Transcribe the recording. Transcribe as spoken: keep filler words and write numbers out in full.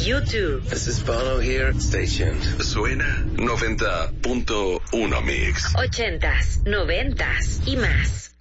U dos. This is Bono here. Stay tuned. Suena noventa punto uno Mix. Ochentas, noventas y más.